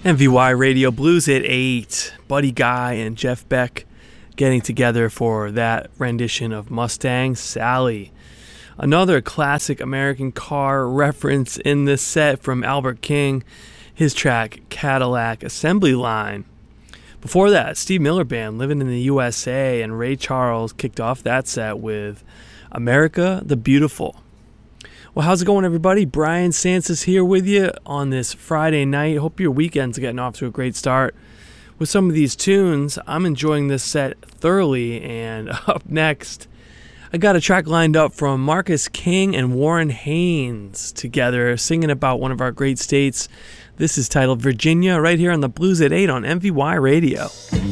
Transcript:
MVY Radio Blues at 8. Buddy Guy and Jeff Beck getting together for that rendition of Mustang Sally. Another classic American car reference in this set from Albert King, his track Cadillac Assembly Line. Before that, Steve Miller Band, Living in the USA, and Ray Charles kicked off that set with America the Beautiful. Well, how's it going, everybody? Brian Sansis here with you on this Friday night. Hope your weekend's getting off to a great start. With some of these tunes, I'm enjoying this set thoroughly, and up next, I got a track lined up from Marcus King and Warren Haynes together, singing about one of our great states. This is titled Virginia, right here on the Blues at 8 on MVY Radio.